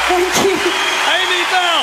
Thank you. Amy Bell.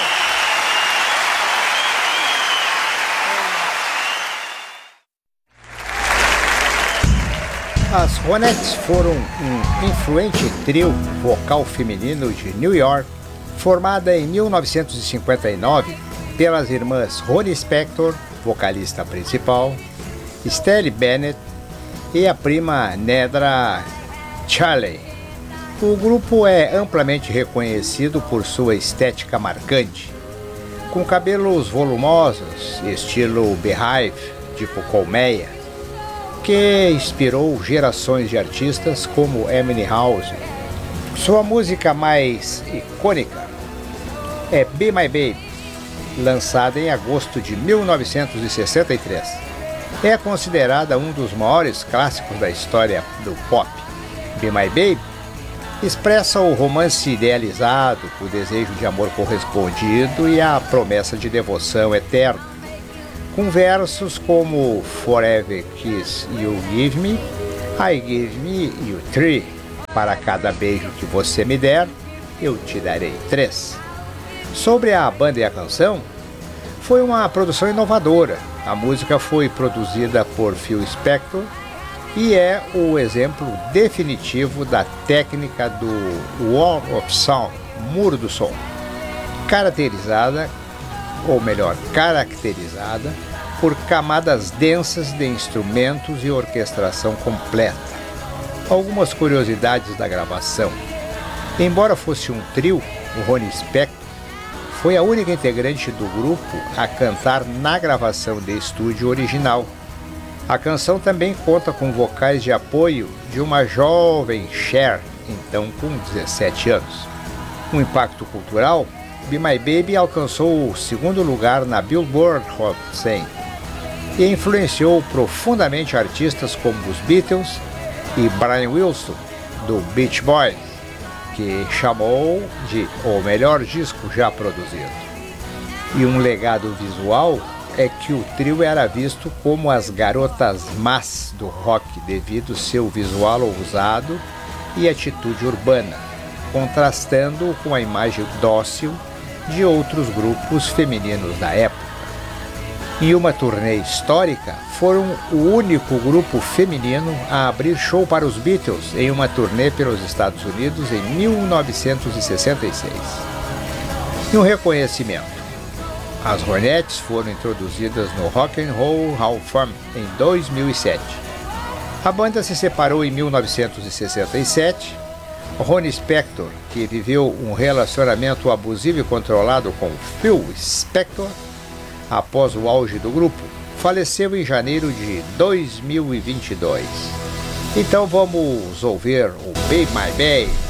As Ronettes foram um influente trio vocal feminino de New York, formada em 1959 pelas irmãs Ronnie Spector, vocalista principal, Stelle Bennett e a prima Nedra Charley. O grupo é amplamente reconhecido por sua estética marcante, com cabelos volumosos, estilo Beehive, tipo colmeia, que inspirou gerações de artistas como Emily House. Sua música mais icônica é Be My Baby, lançada em agosto de 1963. É considerada um dos maiores clássicos da história do pop. Be My Baby expressa o romance idealizado, o desejo de amor correspondido e a promessa de devoção eterna, com versos como Forever Kiss You Give Me, I Give Me You 3. Para cada beijo que você me der, eu te darei 3. Sobre a banda e a canção, foi uma produção inovadora. A música foi produzida por Phil Spector e é o exemplo definitivo da técnica do Wall of Sound, muro do som, caracterizada por camadas densas de instrumentos e orquestração completa. Algumas curiosidades da gravação. Embora fosse um trio, o Ronnie Spector foi a única integrante do grupo a cantar na gravação de estúdio original. A canção também conta com vocais de apoio de uma jovem Cher, então com 17 anos. Um impacto cultural, Be My Baby alcançou o segundo lugar na Billboard Hot 100 e influenciou profundamente artistas como os Beatles e Brian Wilson, do Beach Boys, que chamou de o melhor disco já produzido. E um legado visual é que o trio era visto como as garotas más do rock devido ao seu visual ousado e atitude urbana, contrastando com a imagem dócil de outros grupos femininos da época. Em uma turnê histórica, foram o único grupo feminino a abrir show para os Beatles em uma turnê pelos Estados Unidos em 1966. E um reconhecimento. As Ronettes foram introduzidas no Rock and Roll Hall of Fame em 2007. A banda se separou em 1967. Ronnie Spector, que viveu um relacionamento abusivo e controlado com Phil Spector após o auge do grupo, faleceu em janeiro de 2022. Então vamos ouvir o Be My Baby.